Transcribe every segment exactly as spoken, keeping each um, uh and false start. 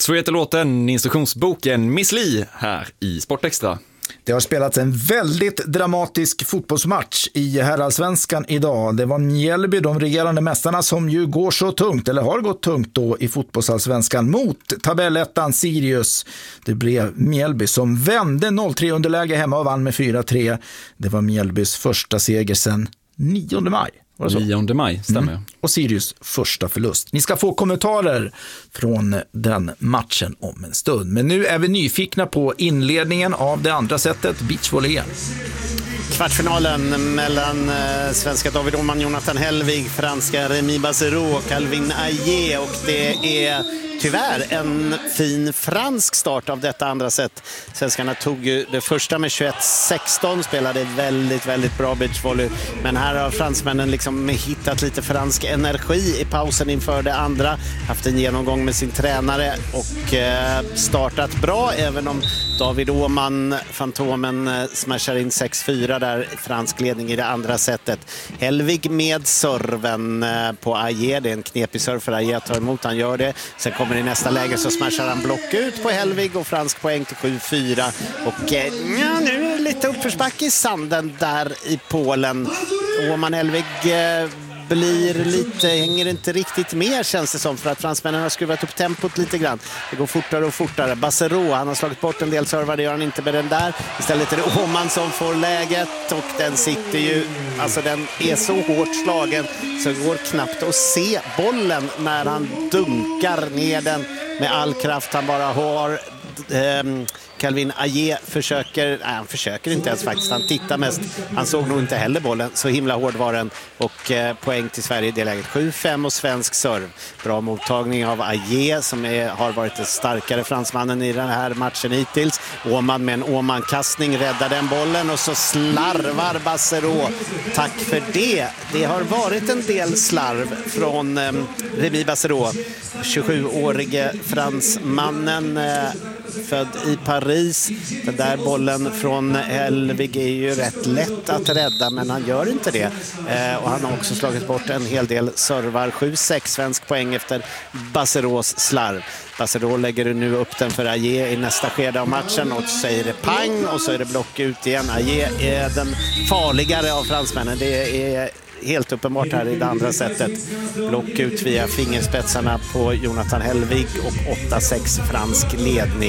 Så heter låten, instruktionsboken Miss Li här i Sportextra. Det har spelats en väldigt dramatisk fotbollsmatch i herrallsvenskan idag. Det var Mjällby, de regerande mästarna, som ju går så tungt, eller har gått tungt då i fotbollsallsvenskan, mot tabellettan Sirius. Det blev Mjällby som vände noll tre underläge hemma och vann med fyra tre. Det var Mjällbys första seger sedan nionde maj. nionde maj, stämmer. Mm. Och Sirius första förlust. Ni ska få kommentarer från den matchen om en stund. Men nu är vi nyfikna på inledningen av det andra sättet, beachvolley. Kvartsfinalen mellan eh, svenska David Åhman, Jonathan Hellvig, franska Remy Bassero och Calvin Ayer, och det är tyvärr en fin fransk start av detta andra set. Svenskarna tog ju det första med tjugoett sexton, spelade väldigt, väldigt bra beachvolley. Men här har fransmännen liksom hittat lite fransk energi i pausen inför det andra. Haft en genomgång med sin tränare och eh, startat bra, även om David Åhman, Fantomen, eh, smashar in sex fyra där, fransk ledning i det andra setet. Hellvig med serven eh, på Ayer. Det är en knepig serv för Ayer att ta emot, han gör det. Sen kommer i nästa läge så smashar han block ut på Hellvig och fransk poäng till sju fyra. Och eh, ja, nu är det lite uppförsbacke i sanden där i Polen. Åhman Hellvig eh, blir lite, hänger inte riktigt med, känns det som, för att fransmännen har skruvat upp tempot lite grann. Det går fortare och fortare. Bassero, han har slagit bort en del servar, det gör han inte med den där. Istället är det Åhman som får läget, och den sitter ju, alltså den är så hårt slagen så det går knappt att se bollen när han dunkar ner den med all kraft han bara har. Ehm, Calvin Ayer försöker, nej, han försöker inte ens faktiskt, han tittar mest, han såg nog inte heller bollen, så himla hård var den, och eh, poäng till Sverige i det läget. sju fem och svensk serv. Bra mottagning av Ayer som är, har varit den starkare fransmannen i den här matchen hittills. Åhman med en Åhman-kastning räddar den bollen, och så slarvar Bassero. Tack för det. Det har varit en del slarv från eh, Remy Bassero, tjugosjuårige fransmannen, eh, född i Paris. Den där bollen från Hellvig är ju rätt lätt att rädda, men han gör inte det. Eh, och han har också slagit bort en hel del servar. sju sex svensk poäng efter Basseros slarv. Bassero lägger nu upp den för Ayer i nästa skede av matchen, och så säger det pang, och så är det block ut igen. Ayer är den farligare av fransmännen. Det är helt uppenbart här i det andra sättet. Block ut via fingerspetsarna på Jonathan Hellvig, och åtta sex fransk ledning.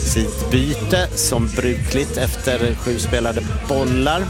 Sidbyte som brukligt efter sju spelade bollar.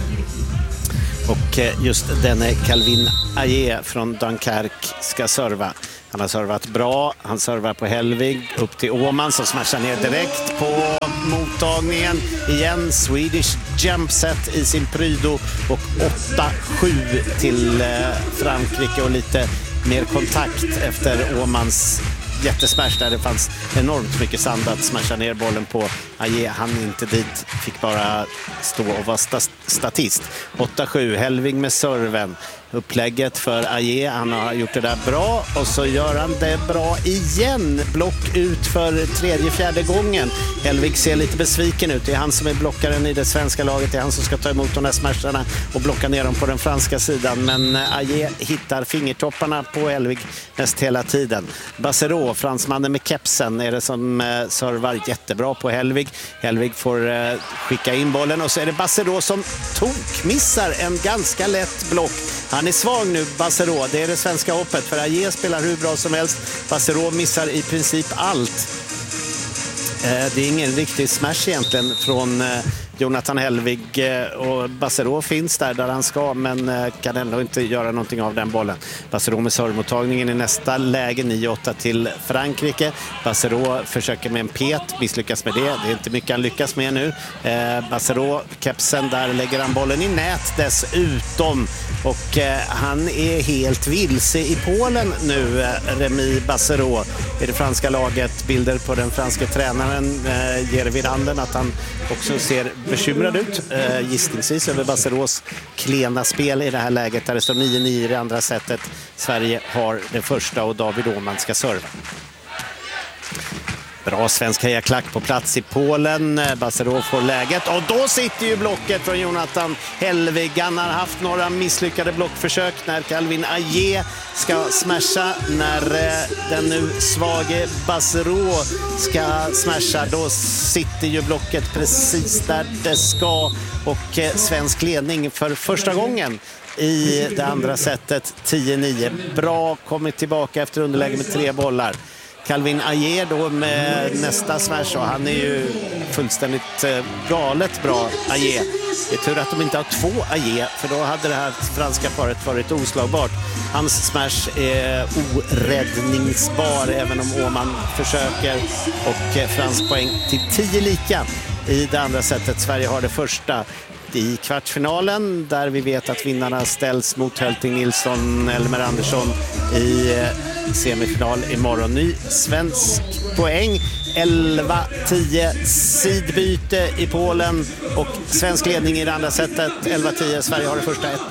Och just denne Calvin Ayer från Dunkerque ska serva. Han har servat bra, han servar på Hellvig, upp till Åhman som smashar ner direkt på mottagningen. Igen Swedish jump set i sin prydo, och åtta sju till Frankrike, och lite mer kontakt efter Åhmans jättesmash där det fanns enormt mycket sand att smasha ner bollen på. Ayer han inte dit, fick bara stå och vara sta- statist. åtta sju, Hellvig med serven. Upplägget för Ayer, han har gjort det där bra, och så gör han det bra igen. Block ut för tredje, fjärde gången. Hellvig ser lite besviken ut. Det är han som är blockaren i det svenska laget. Det är han som ska ta emot de här smasharna och blocka ner dem på den franska sidan. Men Ayer hittar fingertopparna på Hellvig näst hela tiden. Bassero, fransmannen med kepsen, är det som eh, servar jättebra på Hellvig. Hellvig får eh, skicka in bollen, och så är det Bassero som tokmissar en ganska lätt block. Han är svag nu, Bassero. Det är det svenska hoppet, för Ayer spelar hur bra som helst. Bassero missar i princip allt. Eh, det är ingen riktig smash egentligen från eh, Jonathan Hellvig, och Bassero finns där där han ska, men kan ändå inte göra någonting av den bollen. Bassero med servmottagningen i nästa läge, nio åtta till Frankrike. Bassero försöker med en pet, misslyckas med det. Det är inte mycket han lyckas med nu. Eh, Bassero, kepsen, där lägger han bollen i nät dessutom. Och eh, han är helt vilse i Polen nu, eh, Remy Bassero. I det franska laget, bilder på den franska tränaren eh, ger vid handen att han också ser bekymrad ut, eh, gissningsvis över Basseros klena spel i det här läget, där det står nio nio i det andra sättet. Sverige har det första, och David Åhman ska serva. Bra svensk hejaklack på plats i Polen. Baserov får läget och då sitter ju blocket från Jonathan Hellvig. Han har haft några misslyckade blockförsök när Calvin Aje ska smasha. När den nu svage Baserov ska smasha, då sitter ju blocket precis där det ska. Och svensk ledning för första gången i det andra setet, tio nio. Bra kommit tillbaka efter underläge med tre bollar. Calvin Aje då med nästa smash, och han är ju fullständigt galet bra, Aje. Det är tur att de inte har två Aje, för då hade det här franska paret varit oslagbart. Hans smash är oräddningsbar även om Åman försöker, och fransk poäng till tio lika i det andra sättet. Sverige har det första i kvartsfinalen, där vi vet att vinnarna ställs mot Hölting Nilsson, Elmer Andersson i semifinal imorgon. Ny svensk poäng, elva tio, sidbyte i Polen och svensk ledning i det andra sättet, elva tio. Sverige har det första ett.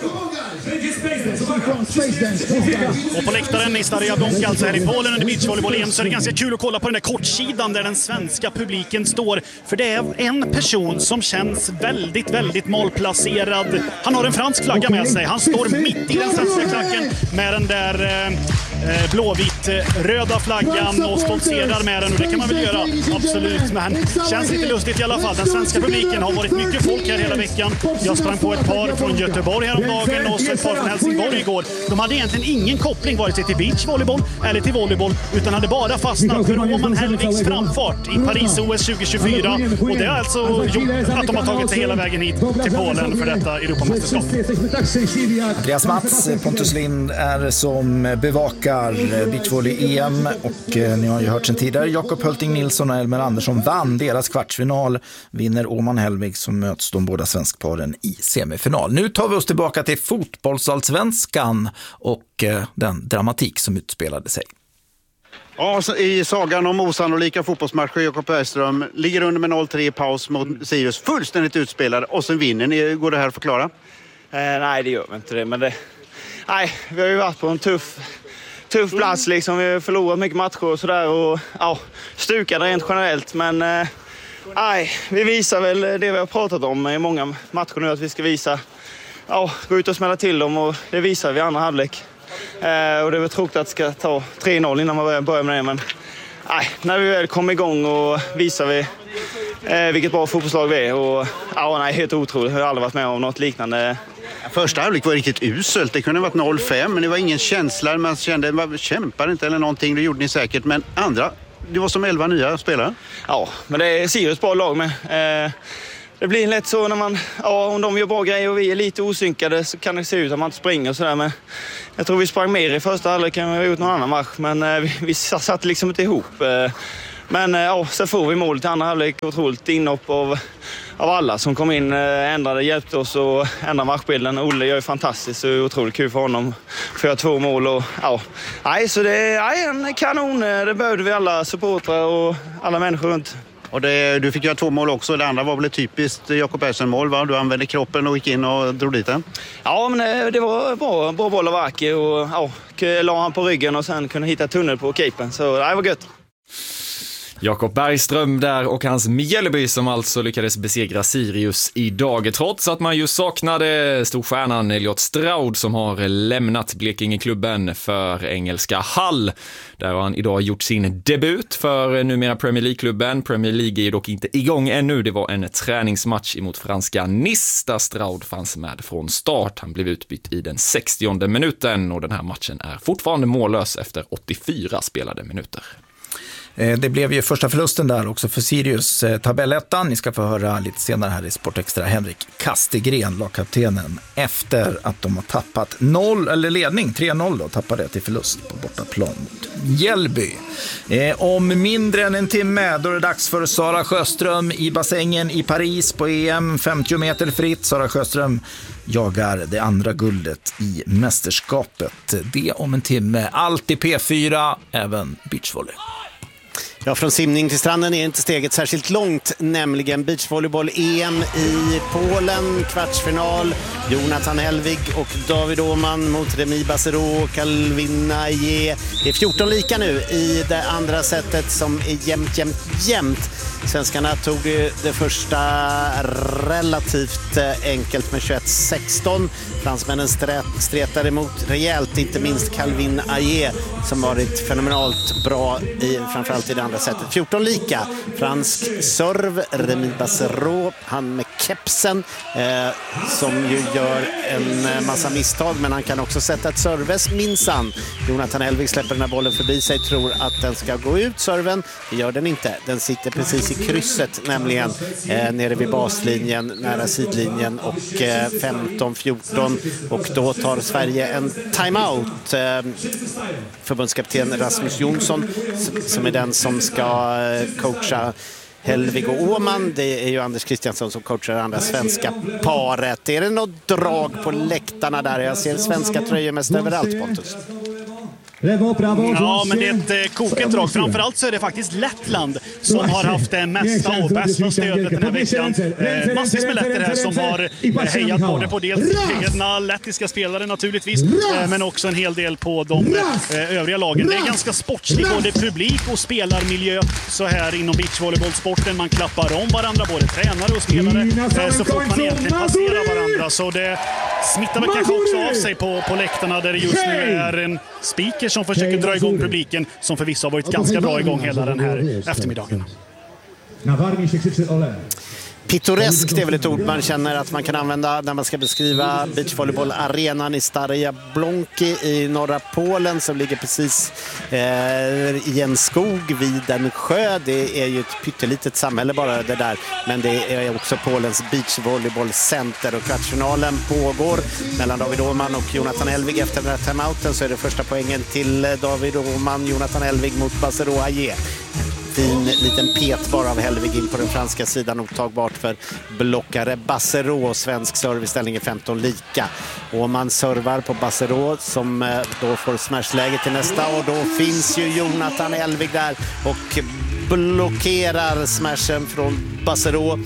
Och på läktaren i Staria Blanca, alltså här i Polen under beachvolleyboll-E M, så är det ganska kul att kolla på den där kortsidan där den svenska publiken står. För det är en person som känns väldigt, väldigt malplacerad. Han har en fransk flagga med sig. Han står mitt i den svenska klacken med den där eh, blåvitt röda flaggan och stoltserar med den. Och det kan man väl göra, absolut. Men känns lite lustigt i alla fall. Den svenska publiken har varit mycket folk här hela veckan. Jag sprang på ett par från Göteborg häromdagen och så ett par från Helsingborg igår. De hade egentligen ingen koppling vare sig till beachvolleyboll eller till volleyboll, utan hade bara fastnat för Åman Hellvigs framfart i Paris-O S tjugo tjugofyra. Och det har alltså gjort att de har tagit sig hela vägen hit till Polen för detta Europamästerskap. Andreas Mats, Pontus Lind är som bevakar beachvolley-E M, och ni har ju hört sen tidigare, Jakob Hölting Nilsson och Elmer Andersson vann deras kvartsfinal. Vinner Åman Hellvig, så möts de båda svenskparen i semifinal. Nu tar vi oss tillbaka till fotbollsallsvenskan och den dramatik som utspelade sig. Ja, i sagan om osannolika fotbollsmatcher, Jakob Bergström ligger under med noll tre i paus mot Sirius, fullständigt utspelade, och sen vinner ni. Går det här att förklara? Eh, nej, det gör vi inte det, men det... Nej, vi har ju varit på en tuff, tuff plats liksom. Vi har förlorat mycket matcher och sådär, och ja, stukade rent generellt, men... Eh, nej, vi visar väl det vi har pratat om i många matcher nu, att vi ska visa... Ja, gå ut och smälla till dem, och det visar vi i andra halvlek. Eh, och det var tråkigt att det ska ta tre noll innan man börjar med det, men nej, när vi väl kommer igång och visar vi eh, vilket bra fotbollslag vi är, och ja, nej, helt otroligt. Jag har aldrig varit med om något liknande. Första halvlek var riktigt uselt. Det kunde ha varit noll fem, men det var ingen känsla. Man kände, man kämpar inte eller någonting, det gjorde ni säkert, men andra, det var som elva nya spelare. Ja, men det är Sirius bra lag med. Eh, Det blir lätt så när man, ja, om de gör bra grejer och vi är lite osynkade, så kan det se ut att man inte springer och sådär. Men jag tror vi sprang mer i första halvlek än vi har gjort någon annan match. Men eh, vi, vi satt liksom inte ihop. Eh, men eh, ja, så får vi målet i andra halvlek. Otroligt inhopp av, av alla som kom in, eh, ändrade, hjälpte oss och ändrade matchbilden. Olle gör ju fantastiskt och otroligt kul för honom. För två mål och ja. Nej, så det är en kanon. Det behövde vi alla supportrar och alla människor runt. Och det, du fick göra två mål också. Det andra var väl ett typiskt Jakob Bergström mål, va? Du använde kroppen och gick in och drog dit den. Ja, men det var bra, bra boll av Aki, och ja, la han på ryggen och sen kunde hitta tunnel på keepen. Så det var gött. Jakob Bergström där, och hans Mjällby som alltså lyckades besegra Sirius idag, trots att man ju saknade storstjärnan Elliot Stroud som har lämnat Blekingeklubben för engelska Hull. Där har han idag gjort sin debut för numera Premier League-klubben. Premier League är ju dock inte igång ännu. Det var en träningsmatch emot franska Nice där Stroud fanns med från start. Han blev utbytt i den sextionde minuten, och den här matchen är fortfarande mållös efter åttiofyra spelade minuter. Det blev ju första förlusten där också för Sirius, tabellettan. Ni ska få höra lite senare här i Sportextra Henrik Kastegren, lagkaptenen, efter att de har tappat noll, eller ledning tre noll då, tappade till förlust på bortaplan mot Mjällby. Eh, om mindre än en timme då är det dags för Sara Sjöström i bassängen i Paris på E M, femtio meter fritt. Sara Sjöström jagar det andra guldet i mästerskapet. Det om en timme, allt i P fyra, även beachvolley. Ja, från simning till stranden är inte steget särskilt långt, nämligen beachvolleyboll-E M i Polen, kvartsfinal. Jonathan Helvig och David Åhman mot Remi Bassero och Calvin Aie. Det är fjorton lika nu i det andra setet som är jämnt, jämnt, jämnt. Svenskarna tog det första relativt enkelt med tjugoett sexton. Fransmännen stretar emot rejält, inte minst Calvin Aie som varit fenomenalt bra i, framförallt i det andra sättet. fjorton lika. Fransk serv, Remi Bassero, han med kepsen eh, som ju gör en massa misstag, men han kan också sätta ett serves minsann. Jonathan Helvig släpper den här bollen förbi sig, tror att den ska gå ut, serven. Det gör den inte. Den sitter precis i krysset, nämligen eh, nere vid baslinjen, nära sidlinjen, och eh, femton fjorton, och då tar Sverige en timeout. Eh, förbundskapten Rasmus Jonsson som är den som ska eh, coacha Helvig och Åhman. Det är ju Anders Kristiansson som coachar det andra svenska paret. Är det något drag på läktarna där? Jag ser svenska tröjor mest överallt, Pontus. Ja, men det är ett kokigt drag. Framförallt så är det faktiskt Lettland som har haft det mesta och bästa stödet den här veckan. Eh, massvis med letter här som har hejat både på dels egna lettiska spelare naturligtvis, eh, men också en hel del på de eh, övriga lagen. Det är ganska sportslig både publik och spelarmiljö så här inom beachvolleybollsporten. Man klappar om varandra, både tränare och spelare, eh, så fort man egentligen passerar varandra. Så det smittar väl kanske också av sig på, på läktarna där det just nu är en speaker som försöker dra igång publiken, som förvisso har varit ganska bra igång hela den här eftermiddagen. Pittoreskt är väl ett ord man känner att man kan använda när man ska beskriva beachvolleyboll-arenan i Staria Blonki i norra Polen, som ligger precis eh, i en skog vid en sjö. Det är ju ett pyttelitet samhälle bara det där, men det är också Polens beachvolleybollcenter, och kvartsfinalen pågår mellan David Åhman och Jonathan Helvig. Efter den här timeouten så är det första poängen till David Åhman, Jonathan Helvig mot Bassero Aie. Fin liten pet bara av Helvig in på den franska sidan, otagbart för blockare Bassero. Svensk serviceställning är femton lika. Och man servar på Bassero som då får smashläge till nästa, och då finns ju Jonathan Helvig där och blockerar smashen från Bassero.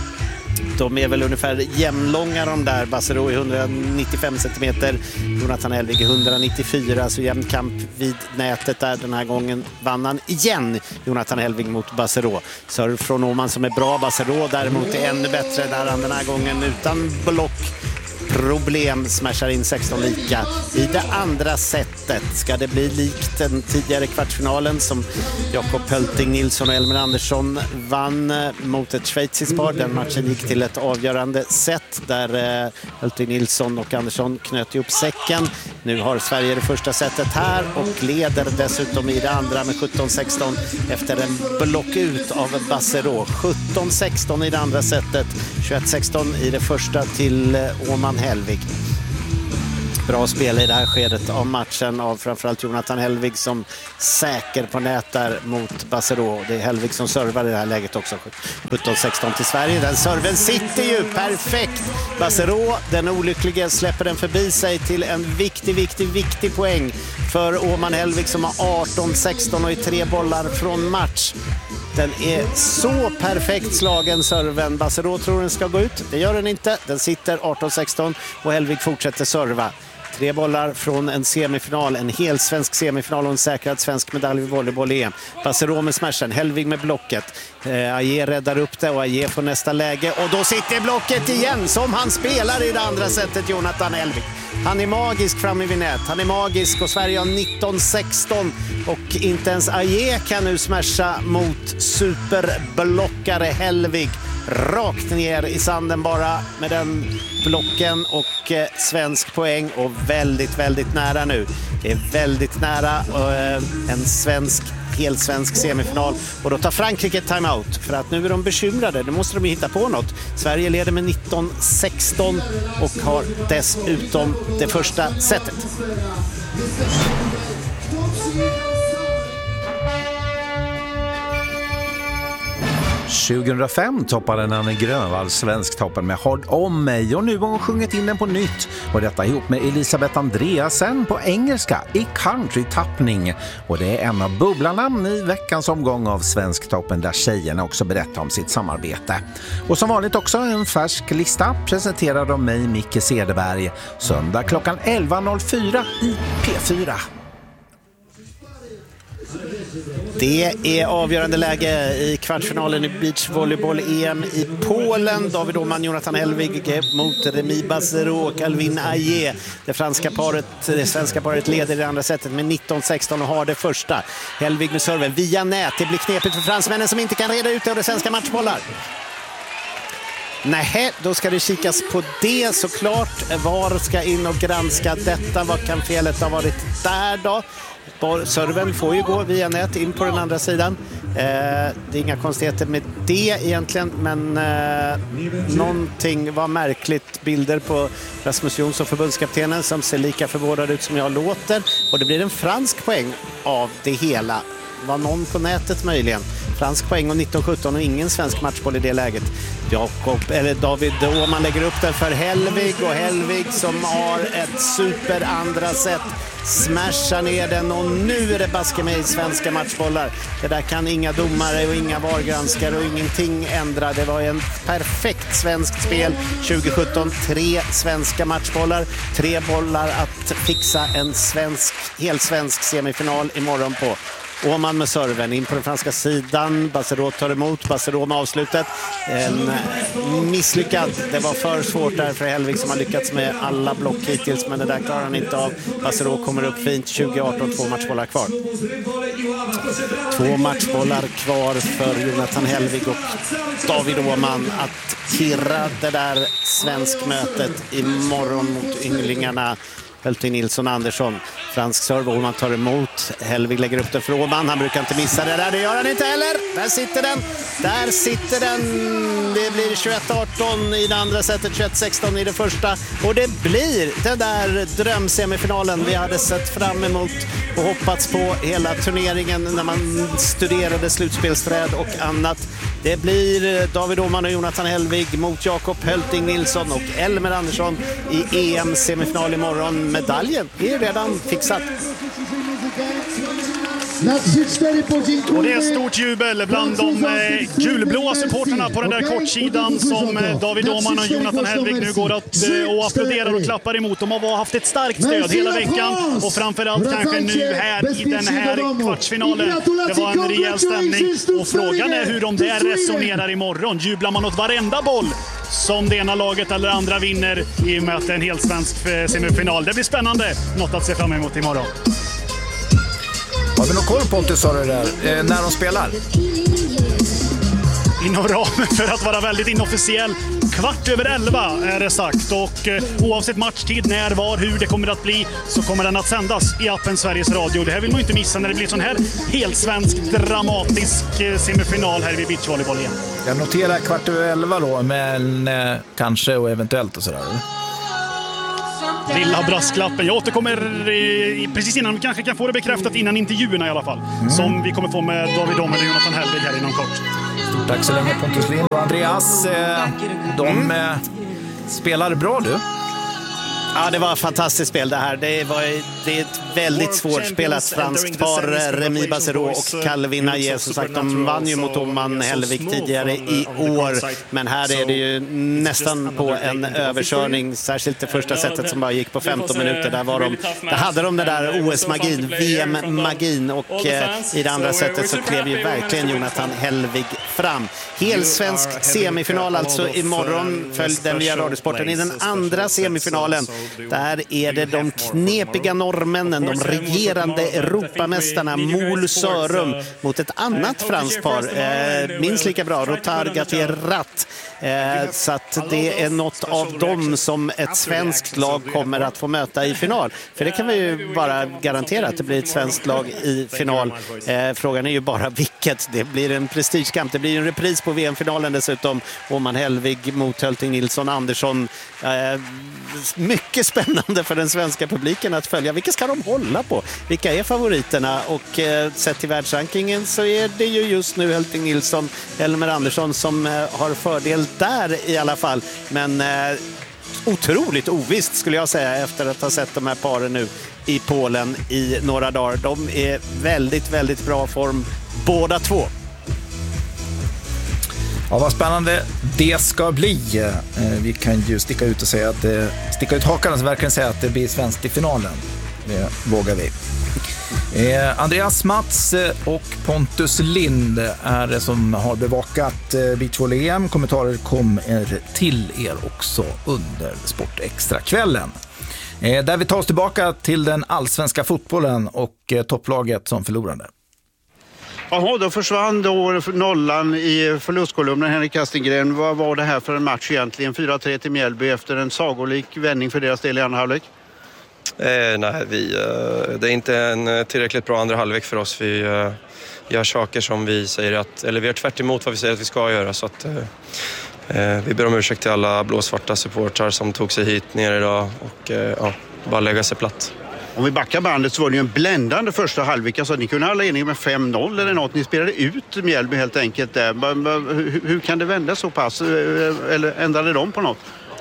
De är väl ungefär jämnlånga de där. Bassero är etthundranittiofem centimeter, Jonathan Helvig är etthundranittiofyra, så jämn kamp vid nätet där. Den här gången vann han igen, Jonathan Helvig mot Bassero. Serv från Åhman som är bra. Bassero däremot är ännu bättre där han den här gången utan block. Problem, smashar in sexton lika. I det andra sättet ska det bli likt den tidigare kvartsfinalen som Jakob Hölting Nilsson och Elmer Andersson vann mot ett schweiziskt par. Den matchen gick till ett avgörande set där Hölting Nilsson och Andersson knöt ihop säcken. Nu har Sverige det första setet här och leder dessutom i det andra med sjutton sexton efter en block ut av Bassero. sjutton sexton i det andra setet, tjugoett sexton i det första till Åhman Helvig. Bra spel i det här skedet av matchen av framförallt Jonathan Helvig som säker på nät där mot Bassero. Det är Helvig som servar i det här läget också. sjutton sexton till Sverige. Den serven sitter ju perfekt. Bassero, den olyckliga, släpper den förbi sig till en viktig, viktig, viktig poäng för Åhman Helvig som har arton sexton och är tre bollar från match. Den är så perfekt slagen, serven. Bassero tror den ska gå ut. Det gör den inte. Den sitter arton sexton och Helvig fortsätter serva. Tre bollar från en semifinal, en hel svensk semifinal och en säkrad svensk medalj vid volleyboll-E M. Bassero med smashen, Helvig med blocket. Eh, Aie räddar upp det och Aie får nästa läge. Och då sitter blocket igen som han spelar i det andra sättet, Jonathan Helvig. Han är magisk framme vid nät. Han är magisk och Sverige har nitton sexton. Och inte ens Aie kan nu smasha mot superblockare Helvig. Rakt ner i sanden bara med den blocken och eh, svensk poäng och väldigt, väldigt nära nu. Det är väldigt nära eh, en svensk, helt svensk semifinal. Och då tar Frankrike timeout för att nu är de bekymrade. Nu måste de hitta på något. Sverige leder med nitton sexton och har dessutom det första setet. tjugohundrafem toppade Nanne Grönvall Svensktoppen med Håll om mig och nu har hon sjungit in den på nytt och detta ihop med Elisabeth Andreasen på engelska i country-tappning och det är en av bubblarnamn i veckans omgång av Svensktoppen där tjejerna också berättar om sitt samarbete. Och som vanligt också en färsk lista presenterad av mig Micke Cederberg söndag klockan elva noll fyra i P fyra. Det är avgörande läge i kvartsfinalen i beachvolleyboll-E M i Polen. David Åhman, Jonathan Helvig mot Remi Bassero och Calvin Aie. Det franska paret, det svenska paret leder i det andra sättet med nitton sexton och har det första. Helvig med serven via nät. Det blir knepigt för fransmännen som inte kan reda ut det och det svenska matchbollar. Nej, då ska det kikas på det såklart. Var ska in och granska detta? Vad kan felet ha varit där då? Serven får ju gå via nät in på den andra sidan. Eh, det är inga konstigheter med det egentligen, men eh, någonting var märkligt. Bilder på Rasmus Jonsson, förbundskaptenen, som ser lika förvånad ut som jag låter. Och det blir en fransk poäng av det hela. Var någon på nätet möjligen? Fransk poäng och nitton sjutton och ingen svensk matchboll i det läget. Jakob, eller David Åhman lägger upp den för Helvig och Helvig som har ett super andra set. Smashar ner den och nu är det baske med i svenska matchbollar. Det där kan inga domare och inga vargranskare och ingenting ändra. Det var en perfekt svenskt spel tjugo sjutton. Tre svenska matchbollar. Tre bollar att fixa en svensk, helt svensk semifinal imorgon på. Åhman med serven in på den franska sidan. Bassero tar emot. Bassero med avslutet. En misslyckad. Det var för svårt där för Helvig som har lyckats med alla block hittills. Men det där klarar han inte av. Bassero kommer upp fint. tjugo arton, två matchbollar kvar. Två matchbollar kvar för Jonathan Helvig och David Åhman att tirra det där svenskmötet imorgon mot ynglingarna. Hölting Nilsson Andersson. Fransk serve och man tar emot. Helvig lägger upp den för Åhman. Han brukar inte missa det där. Det gör han inte heller. Där sitter den. Där sitter den. Det blir tjugoett arton i det andra sättet. tjugoett sexton i det första. Och det blir den där drömsemifinalen vi hade sett fram emot och hoppats på hela turneringen när man studerade slutspelsträd och annat. Det blir David Åhman och Jonathan Helvig mot Jakob Hölting Nilsson och Elmer Andersson i E M-semifinal imorgon. Medaljen är redan fixad. Och det är stort jubel bland de eh, gulblåa supporterna på den där kortsidan som eh, David Åhman och Jonathan Helvig nu går att, eh, och applåderar och klappar emot. De har haft ett starkt stöd hela veckan och framförallt kanske nu här i den här kvartsfinalen. Det var en rejäl stämning och frågan är hur de där resonerar imorgon. Jublar man åt varenda boll som det ena laget eller andra vinner i möte en helt svensk semifinal? Det blir spännande, något att se fram emot imorgon. Har vi någon koll på det, sa du där, eh, när de spelar? Inom ramen för att vara väldigt inofficiell. Kvart över elva är det sagt och eh, oavsett matchtid, när, var, hur det kommer att bli så kommer den att sändas i appen Sveriges Radio. Det här vill man inte missa när det blir sån här helt svensk dramatisk eh, semifinal här vid beachvolleyboll igen. Jag noterar kvart över elva då, men eh, kanske och eventuellt och sådär. Lilla brasklappen. Jag återkommer i, precis innan vi kanske kan få det bekräftat innan intervjuerna i alla fall. Mm. Som vi kommer få med David Åhman och Jonathan Helvig här inom kort. Stort tack så länge Pontus Lind och Andreas. Eh, de eh, spelar bra du. Ja, det var ett fantastiskt spel det här. Det, var, det är ett väldigt svårt spelat franskt par. Remi Bassero och Calvin Aie. Som sagt, de vann ju mot Åhman Helvig tidigare i år. Men här är det ju nästan på en överkörning. Särskilt det första sättet som bara gick på femton minuter. Där, var de, där hade de det där O S-magin, V M-magin. Och eh, i det andra sättet så klev ju verkligen Jonathan Helvig fram. Helsvensk semifinal alltså imorgon. Följ den via Radiosporten. I den andra semifinalen där är det de knepiga norrmännen, de regerande Europamästarna Mol Sörum mot ett annat franskt par, eh, minst lika bra, Rotard Gattier-Ratt. Eh, så att det är något av dem som ett svenskt lag kommer att få möta i final. För det kan vi ju bara garantera att det blir ett svenskt lag i final. Eh, frågan är ju bara vilket. Det blir en prestigekamp. Det blir en repris på V M-finalen dessutom. Åhman Helvig mot Hölting Nilsson Andersson. Eh, mycket mycket spännande för den svenska publiken att följa. Vilka ska de hålla på? Vilka är favoriterna? Och eh, sett till världsrankingen så är det ju just nu Helting Nilsson, Elmer Andersson som eh, har fördel där i alla fall. Men eh, otroligt ovisst skulle jag säga efter att ha sett de här paren nu i Polen i några dagar. De är väldigt, väldigt bra form båda två. Ja, vad spännande det ska bli. Vi kan ju sticka ut och säga att det, sticka ut hakan och verkligen säga att det blir svenskt i finalen. Det vågar vi. Eh, Andreas Mats och Pontus Lind är det som har bevakat beachvolley-E M. Kommentarer kommer till er också under Sportextra-kvällen. Eh, där vi tar oss tillbaka till den allsvenska fotbollen och eh, topplaget som förlorade. Jaha, då försvann då nollan i förlustkolumnen. Henrik Kastingren, vad var det här för en match egentligen? fyra tre till Mjällby efter en sagolik vändning för deras del i andra halvlek? Eh, nej, vi, eh, det är inte en tillräckligt bra andra halvlek för oss. Vi eh, gör saker som vi säger att, eller vi gör tvärt emot vad vi säger att vi ska göra. Så att, eh, vi ber om ursäkt till alla blåsvarta supportrar som tog sig hit ner idag och eh, ja, bara lägga sig platt. Om vi backar bandet så var det ju en bländande första halvlek. Alltså, ni kunde hålla ledning med fem noll eller något. Ni spelade ut Mjällby helt enkelt där. Hur kan det vända så pass? Eller ändrade de på något?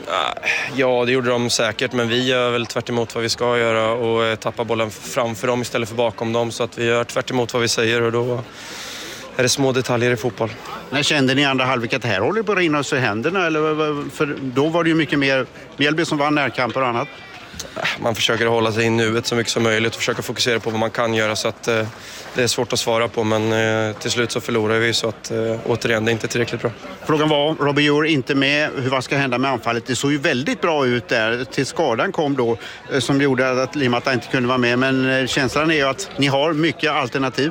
Ja, det gjorde de säkert, men vi gör väl tvärt emot vad vi ska göra och tappar bollen framför dem istället för bakom dem. Så att vi gör tvärt emot vad vi säger och då är det små detaljer i fotboll. När kände ni i andra halvlek att det här håller på att rinna oss i händerna? Eller, för då var det ju mycket mer Mjällby som vann närkamper och annat. Man försöker hålla sig i nuet så mycket som möjligt och försöka fokusera på vad man kan göra, så att eh, det är svårt att svara på, men eh, till slut så förlorar vi, så att eh, återigen, det är inte tillräckligt bra. Frågan var, Robbie Djur inte med, hur vad ska hända med anfallet? Det såg ju väldigt bra ut där till skadan kom då, eh, som gjorde att Limata inte kunde vara med, men eh, känslan är ju att ni har mycket alternativ.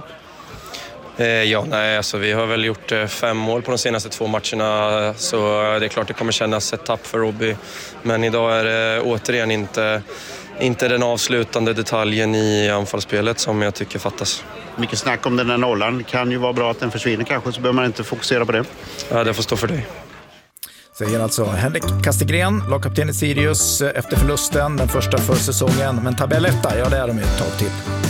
Eh, ja, nej, alltså vi har väl gjort eh, fem mål på de senaste två matcherna, så det är klart det kommer kännas ett tapp för Robbie. Men idag är det återigen inte, inte den avslutande detaljen i anfallsspelet som jag tycker fattas. Mycket snack om den där nollan. Kan ju vara bra att den försvinner kanske, så behöver man inte fokusera på det. Ja, det får stå för dig. Säger alltså Henrik Kastegren, lagkapten i Sirius efter förlusten, den första för säsongen. Men tabelletta, ja det är de ju ett tag till.